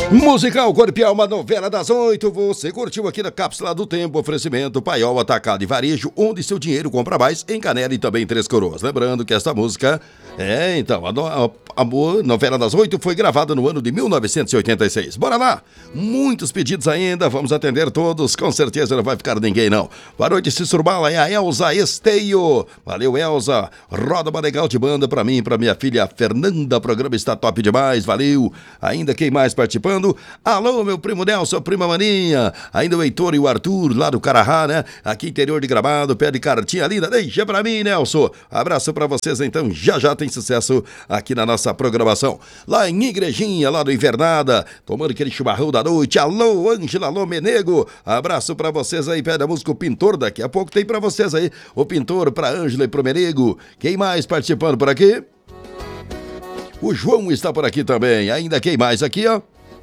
Musical Corpo e Alma, novela das 8. Você curtiu aqui na Cápsula do Tempo. Oferecimento Paiol Atacado e Varejo, onde seu dinheiro compra mais, em Canela e também em Três Coroas. Lembrando que esta música a novela das 8 foi gravada no ano de 1986. Bora lá! Muitos pedidos ainda, vamos atender todos. Com certeza não vai ficar ninguém, não. Boa noite, Cisturbala, é a Elza Esteio. Valeu, Elza. Roda uma legal de banda pra mim e pra minha filha Fernanda. O programa está top demais, valeu. Ainda quem mais participando? Alô, meu primo Nelson, prima Maninha. Ainda o Heitor e o Arthur, lá do Carahá, né? Aqui interior de Gramado, pede cartinha linda. Deixa pra mim, Nelson. Abraço pra vocês, então. Já tem sucesso aqui na nossa programação. Lá em Igrejinha, lá do Invernada, tomando aquele chimarrão da noite. Alô, Ângela, alô, Menego. Abraço pra vocês aí, pede a música O Pintor. Daqui a pouco tem pra vocês aí O Pintor, pra Ângela e pro Menego. Quem mais participando por aqui? O João está por aqui também. Ainda quem mais aqui, ó?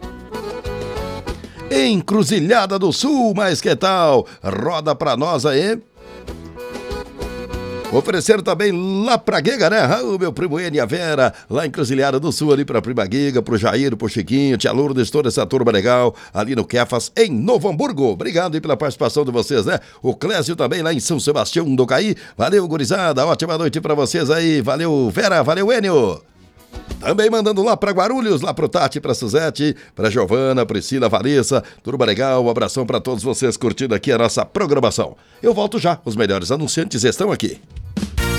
Encruzilhada do Sul, mas que tal? Roda pra nós aí. Ofereceram também lá pra Guiga, né? O meu primo Eni e a Vera, lá em Encruzilhada do Sul, ali pra prima Guiga, pro Jair, pro Chiquinho, tia Lourdes, toda essa turma legal, ali no Kefas, em Novo Hamburgo. Obrigado aí pela participação de vocês, né? O Clésio também lá em São Sebastião do Caí. Valeu, gurizada, ótima noite pra vocês aí. Valeu, Vera, valeu, Enio. Também mandando lá pra Guarulhos, lá pro Tati, pra Suzete, pra Giovana, Priscila, Vanessa, turma legal, um abração pra todos vocês curtindo aqui a nossa programação. Eu volto já, os melhores anunciantes estão aqui.